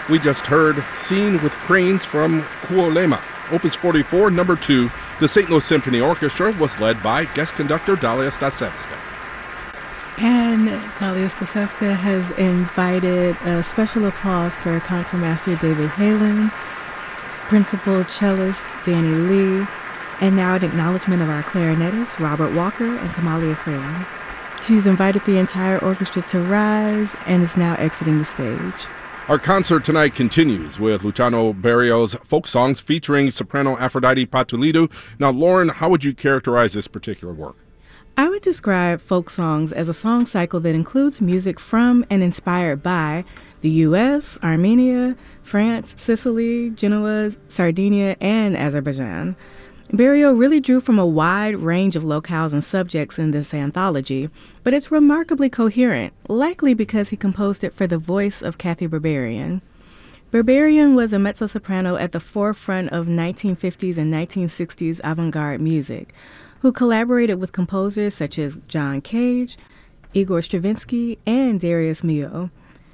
We just heard Scene with Cranes from Kuolema, Opus 44, number 2. The St. Louis Symphony Orchestra was led by guest conductor Dalia Stasevska. And Dalia Stasevska has invited a special applause for concertmaster David Halen, principal cellist Danny Lee, and now an acknowledgement of our clarinetists Robert Walker and Kamalia Freeland. She's invited the entire orchestra to rise and is now exiting the stage. Our concert tonight continues with Luciano Berrio's folk songs featuring soprano Aphrodite Patoulidu. Now, Lauren, how would you characterize this particular work? I would describe folk songs as a song cycle that includes music from and inspired by the U.S., Armenia, France, Sicily, Genoa, Sardinia, and Azerbaijan. Berrio really drew from a wide range of locales and subjects in this anthology, but it's remarkably coherent, likely because he composed it for the voice of Kathy Berberian. Berberian was a mezzo-soprano at the forefront of 1950s and 1960s avant-garde music, who collaborated with composers such as John Cage, Igor Stravinsky, and Darius Milhaud.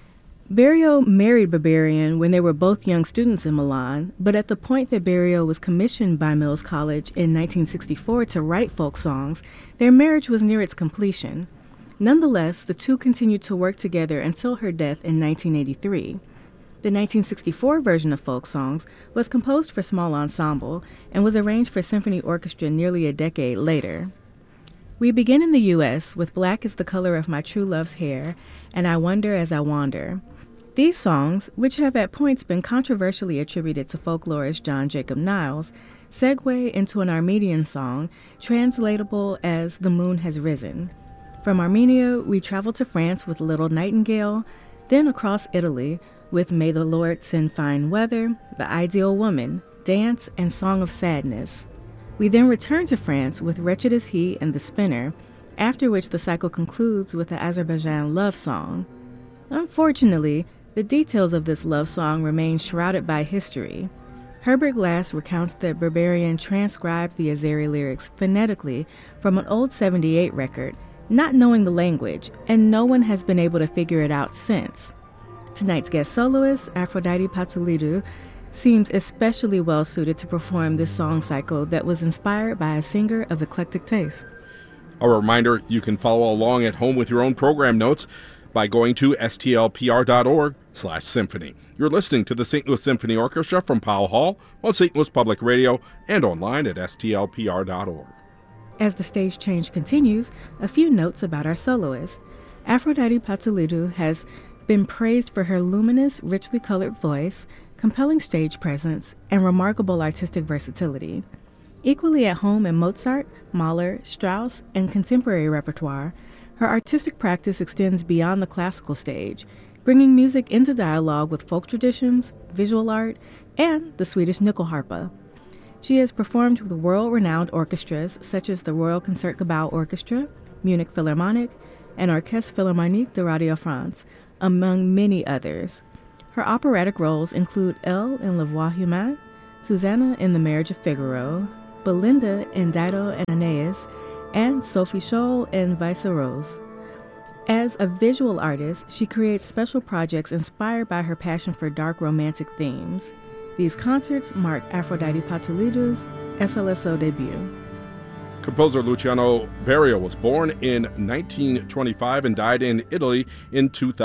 Berrio married Berberian when they were both young students in Milan, but at the point that Berrio was commissioned by Mills College in 1964 to write folk songs, their marriage was near its completion. Nonetheless, the two continued to work together until her death in 1983. The 1964 version of folk songs was composed for small ensemble and was arranged for symphony orchestra nearly a decade later. We begin in the U.S. with Black is the Color of My True Love's Hair and I Wonder as I Wander. These songs, which have at points been controversially attributed to folklorist John Jacob Niles, segue into an Armenian song translatable as The Moon Has Risen. From Armenia, we travel to France with Little Nightingale, then across Italy with May the Lord Send Fine Weather, The Ideal Woman, Dance, and Song of Sadness. We then return to France with Wretched is He and The Spinner, after which the cycle concludes with the Azerbaijan love song. Unfortunately, the details of this love song remain shrouded by history. Herbert Glass recounts that Berberian transcribed the Azeri lyrics phonetically from an old 78 record, not knowing the language, and no one has been able to figure it out since. Tonight's guest soloist, Aphrodite Patoulidu, seems especially well suited to perform this song cycle that was inspired by a singer of eclectic taste. A reminder, you can follow along at home with your own program notes by going to stlpr.org/symphony. You're listening to the St. Louis Symphony Orchestra from Powell Hall on St. Louis Public Radio and online at stlpr.org. As the stage change continues, a few notes about our soloist. Aphrodite Patoulidu has been praised for her luminous, richly colored voice, compelling stage presence, and remarkable artistic versatility. Equally at home in Mozart, Mahler, Strauss, and contemporary repertoire, her artistic practice extends beyond the classical stage, bringing music into dialogue with folk traditions, visual art, and the Swedish Nyckelharpa. She has performed with world-renowned orchestras such as the Royal Concertgebouw Orchestra, Munich Philharmonic, and Orchestre Philharmonique de Radio France, among many others. Her operatic roles include Elle in La Voix Humaine, Susanna in The Marriage of Figaro, Belinda in Dido and Aeneas, and Sophie Scholl in Vice-Rose. As a visual artist, she creates special projects inspired by her passion for dark romantic themes. These concerts mark Aphrodite Patoulidu's SLSO debut. Composer Luciano Berio was born in 1925 and died in Italy in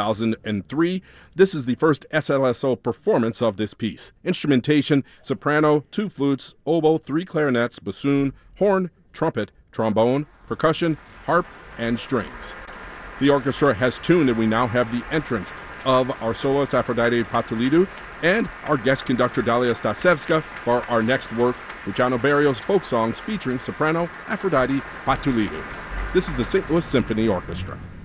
2003. This is the first SLSO performance of this piece. Instrumentation, soprano, 2 flutes, oboe, 3 clarinets, bassoon, horn, trumpet, trombone, percussion, harp, and strings. The orchestra has tuned, and we now have the entrance of our soloist Aphrodite Patoulidu and our guest conductor Dalia Stasevska for our next work, Luciano Berio's folk songs featuring soprano Aphrodite Patoulidu. This is the St. Louis Symphony Orchestra.